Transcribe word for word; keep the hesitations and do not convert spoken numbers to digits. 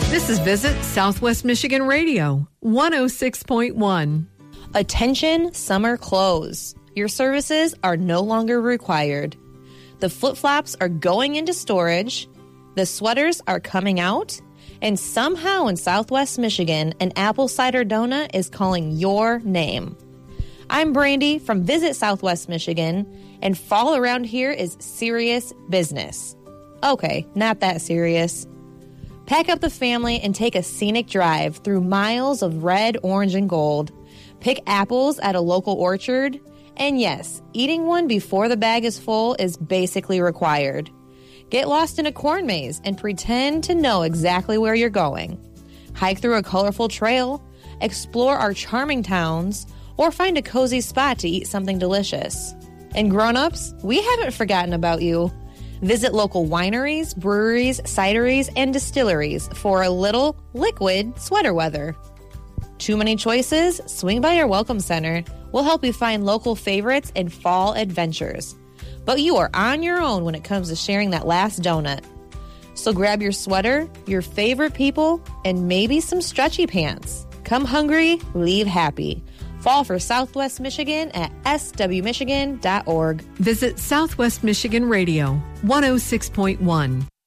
This is Visit Southwest Michigan Radio, one oh six point one. Attention summer clothes. Your services are no longer required. The flip-flops are going into storage, the sweaters are coming out, and somehow in Southwest Michigan, an apple cider donut is calling your name. I'm Brandy from Visit Southwest Michigan, and fall around here is serious business. Okay, not that serious. Pack up the family and take a scenic drive through miles of red, orange, and gold. Pick apples at a local orchard. And yes, eating one before the bag is full is basically required. Get lost in a corn maze and pretend to know exactly where you're going. Hike through a colorful trail, explore our charming towns, or find a cozy spot to eat something delicious. And grown-ups, we haven't forgotten about you. Visit local wineries, breweries, cideries, and distilleries for a little liquid sweater weather. Too many choices? Swing by our Welcome Center. We'll help you find local favorites and fall adventures. But you are on your own when it comes to sharing that last donut. So grab your sweater, your favorite people, and maybe some stretchy pants. Come hungry, leave happy. Fall for Southwest Michigan at s w michigan dot org. Visit Southwest Michigan Radio, one oh six point one.